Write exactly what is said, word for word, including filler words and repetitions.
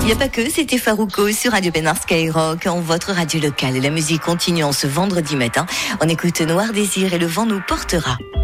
Il n'y a pas que, c'était Farouko sur Radio Pénard Skyrock, en votre radio locale. Et la musique continue en ce vendredi matin. On écoute Noir Désir et le vent nous portera.